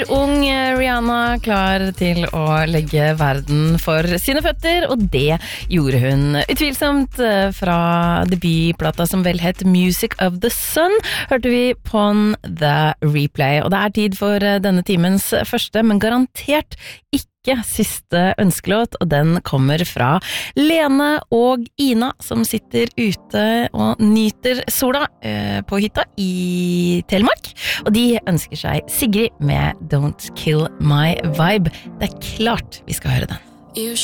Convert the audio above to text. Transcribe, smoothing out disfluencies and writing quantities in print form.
Urung Rihanna klar til å legge verden for sine føtter, og det gjorde hun utvilsomt. Fra debutplata som vel het Music of the Sun, hørte vi Pon the Replay. Og det er tid for denne timens første, men garantert ikke siste ønskelåt, og den kommer fra Lene og Ina, som sitter ute og nyter sola på hytta i Telemark, og de ønsker seg Sigrid med Don't Kill My Vibe. Det er klart vi skal høre den.